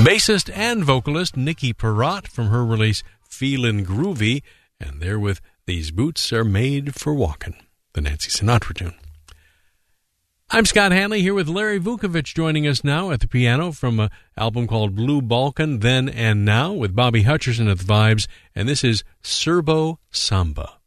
Bassist and vocalist Nikki Perrott from her release Feelin' Groovy, and they're with These Boots Are Made for Walkin', the Nancy Sinatra tune. I'm Scott Hanley here with Larry Vukovich joining us now at the piano from an album called Blue Balkan, Then and Now, with Bobby Hutcherson at the vibes, and this is Serbo Samba.